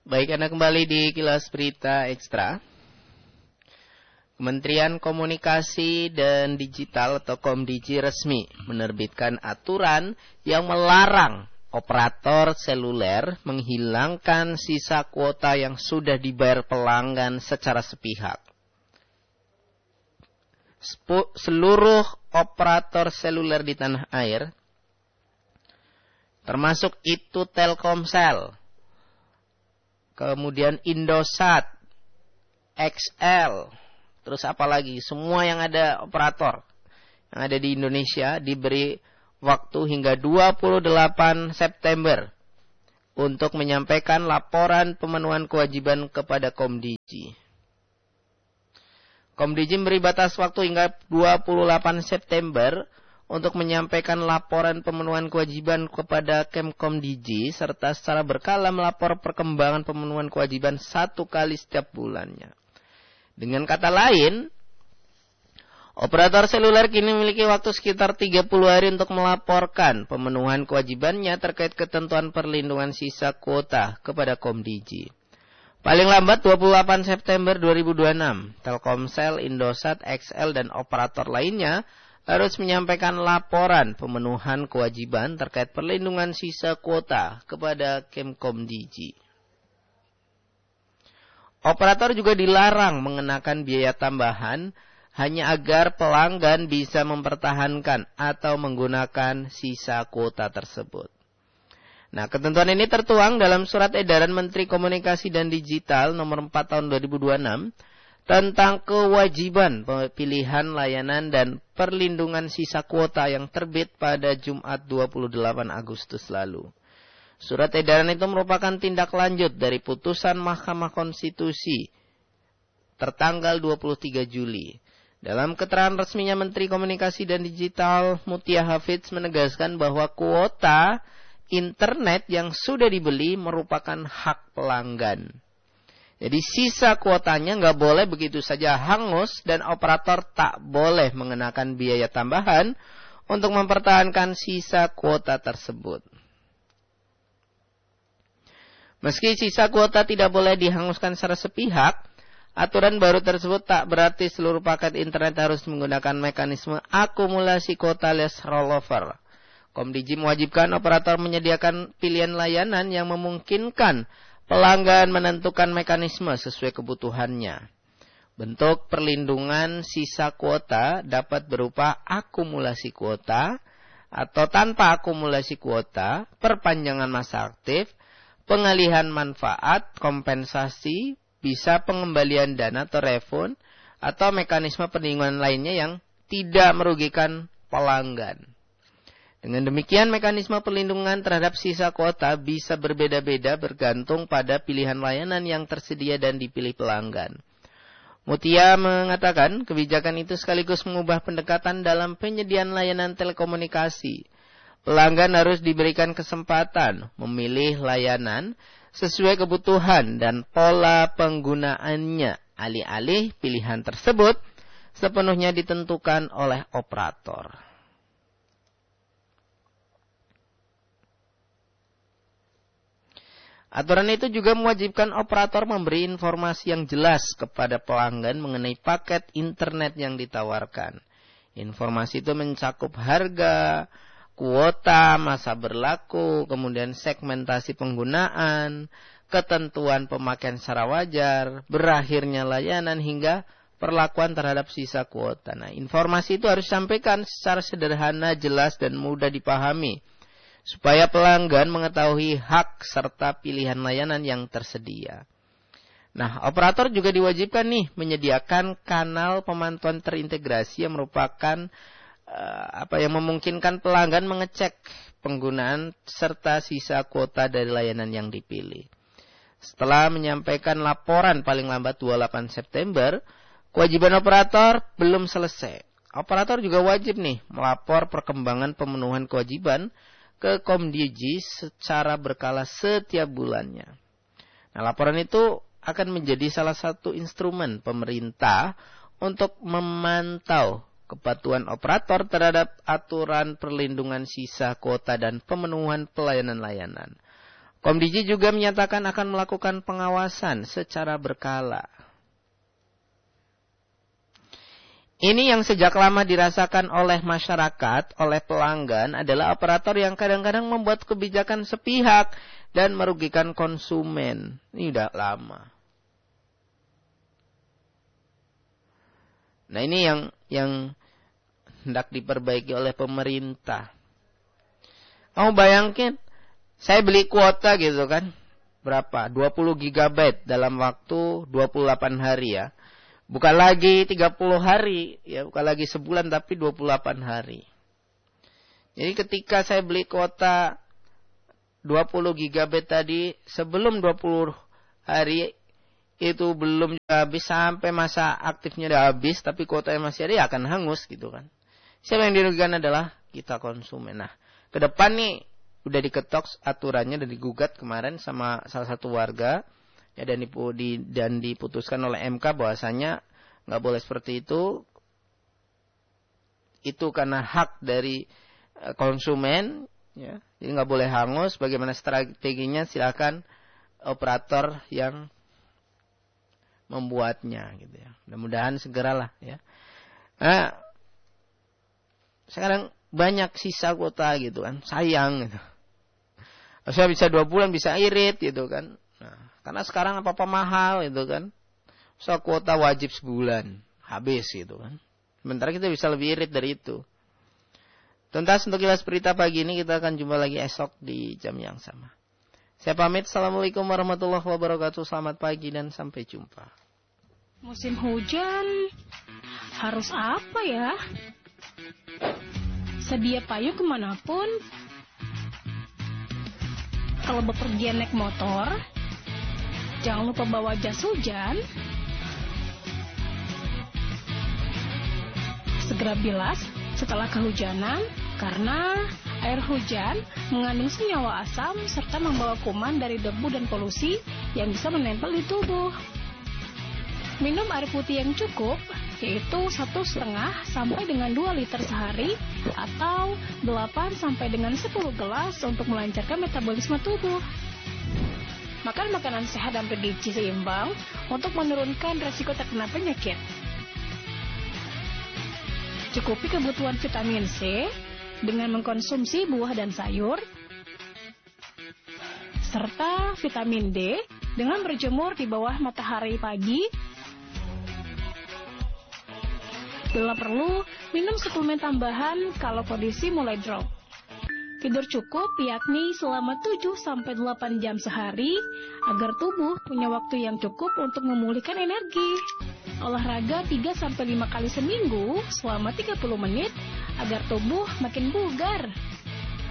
Baik, Anda kembali di Kilas Berita Ekstra. Kementerian Komunikasi dan Digital atau Komdigi resmi menerbitkan aturan yang melarang operator seluler menghilangkan sisa kuota yang sudah dibayar pelanggan secara sepihak. Seluruh operator seluler di tanah air, termasuk itu Telkomsel, kemudian Indosat, XL, terus apa lagi, semua yang ada operator yang ada di Indonesia diberi waktu hingga 28 September untuk menyampaikan laporan pemenuhan kewajiban kepada Komdigi. Komdigi memberi batas waktu hingga 28 September untuk menyampaikan laporan pemenuhan kewajiban kepada Kemkomdigi serta secara berkala melapor perkembangan pemenuhan kewajiban 1 kali setiap bulannya. Dengan kata lain, operator seluler kini memiliki waktu sekitar 30 hari untuk melaporkan pemenuhan kewajibannya terkait ketentuan perlindungan sisa kuota kepada Komdigi. Paling lambat 28 September 2026, Telkomsel, Indosat, XL, dan operator lainnya harus menyampaikan laporan pemenuhan kewajiban terkait perlindungan sisa kuota kepada Kemkomdigi. Operator juga dilarang mengenakan biaya tambahan hanya agar pelanggan bisa mempertahankan atau menggunakan sisa kuota tersebut. Nah, ketentuan ini tertuang dalam Surat Edaran Menteri Komunikasi dan Digital nomor 4 tahun 2026 tentang kewajiban pilihan layanan dan perlindungan sisa kuota yang terbit pada Jumat 28 Agustus lalu. Surat edaran itu merupakan tindak lanjut dari putusan Mahkamah Konstitusi tertanggal 23 Juli. Dalam keterangan resminya Menteri Komunikasi dan Digital Mutia Hafidz menegaskan bahwa kuota internet yang sudah dibeli merupakan hak pelanggan. Jadi sisa kuotanya nggak boleh begitu saja hangus dan operator tak boleh mengenakan biaya tambahan untuk mempertahankan sisa kuota tersebut. Meski sisa kuota tidak boleh dihanguskan secara sepihak, aturan baru tersebut tak berarti seluruh paket internet harus menggunakan mekanisme akumulasi kuota less rollover. Komdigi mewajibkan operator menyediakan pilihan layanan yang memungkinkan pelanggan menentukan mekanisme sesuai kebutuhannya. Bentuk perlindungan sisa kuota dapat berupa akumulasi kuota atau tanpa akumulasi kuota, perpanjangan masa aktif, pengalihan manfaat, kompensasi, bisa pengembalian dana atau refund, atau mekanisme perlindungan lainnya yang tidak merugikan pelanggan. Dengan demikian, mekanisme perlindungan terhadap sisa kuota bisa berbeda-beda bergantung pada pilihan layanan yang tersedia dan dipilih pelanggan. Mutia mengatakan, kebijakan itu sekaligus mengubah pendekatan dalam penyediaan layanan telekomunikasi. Pelanggan harus diberikan kesempatan memilih layanan sesuai kebutuhan dan pola penggunaannya. Alih-alih pilihan tersebut sepenuhnya ditentukan oleh operator. Aturan itu juga mewajibkan operator memberi informasi yang jelas kepada pelanggan mengenai paket internet yang ditawarkan. Informasi itu mencakup harga, kuota, masa berlaku, kemudian segmentasi penggunaan, ketentuan pemakaian secara wajar, berakhirnya layanan, hingga perlakuan terhadap sisa kuota. Nah, informasi itu harus disampaikan secara sederhana, jelas, dan mudah dipahami, supaya pelanggan mengetahui hak serta pilihan layanan yang tersedia. Nah, operator juga diwajibkan menyediakan kanal pemantauan terintegrasi yang merupakan yang memungkinkan pelanggan mengecek penggunaan serta sisa kuota dari layanan yang dipilih. Setelah menyampaikan laporan paling lambat 28 September, kewajiban operator belum selesai. Operator juga wajib melapor perkembangan pemenuhan kewajiban ke Komdigi secara berkala setiap bulannya. Nah, laporan itu akan menjadi salah satu instrumen pemerintah untuk memantau kepatuhan operator terhadap aturan perlindungan sisa kuota dan pemenuhan pelayanan-layanan. Komdiji juga menyatakan akan melakukan pengawasan secara berkala. Ini yang sejak lama dirasakan oleh masyarakat, oleh pelanggan, adalah operator yang kadang-kadang membuat kebijakan sepihak dan merugikan konsumen. Ini udah lama. Nah, ini yang hendak diperbaiki oleh pemerintah. Kamu bayangin, saya beli kuota gitu kan, berapa? 20 GB dalam waktu 28 hari ya. Bukan lagi 30 hari, ya bukan lagi sebulan tapi 28 hari. Jadi ketika saya beli kuota 20 GB tadi, sebelum 20 hari itu belum habis, sampai masa aktifnya udah habis, tapi kuotanya masih ada, ya akan hangus gitu kan. Siapa yang dirugikan adalah kita konsumen. Nah, ke depan nih udah diketok aturannya dan digugat kemarin sama salah satu warga. Ya, dan diputuskan oleh MK bahwasanya nggak boleh seperti itu. Itu karena hak dari konsumen, ya. Jadi nggak boleh hangus. Bagaimana strateginya silakan operator yang membuatnya, gitu ya. Mudah-mudahan segeralah, ya. Nah, sekarang banyak sisa kuota gitu kan, sayang gitu. Saya bisa 2 bulan bisa irit gitu kan. Nah, karena sekarang apa-apa mahal gitu kan. So kuota wajib sebulan habis gitu kan. Sementara kita bisa lebih irit dari itu. Tuntas untuk kilas berita pagi ini, kita akan jumpa lagi esok di jam yang sama. Saya pamit. Assalamualaikum warahmatullahi wabarakatuh. Selamat pagi dan sampai jumpa. Musim hujan harus apa ya? Sedia payung kemanapun. Kalau bepergian naik motor, jangan lupa bawa jas hujan. Segera bilas setelah kehujanan, karena air hujan mengandung senyawa asam serta membawa kuman dari debu dan polusi yang bisa menempel di tubuh. Minum air putih yang cukup, yaitu 1,5 sampai dengan 2 liter sehari atau 8 sampai dengan 10 gelas untuk melancarkan metabolisme tubuh. Makan makanan sehat dan bergizi seimbang untuk menurunkan resiko terkena penyakit. Cukupi kebutuhan vitamin C dengan mengkonsumsi buah dan sayur, serta vitamin D dengan berjemur di bawah matahari pagi. Bila perlu, minum suplemen tambahan kalau kondisi mulai drop. Tidur cukup yakni selama 7-8 jam sehari agar tubuh punya waktu yang cukup untuk memulihkan energi. Olahraga 3-5 kali seminggu selama 30 menit agar tubuh makin bugar.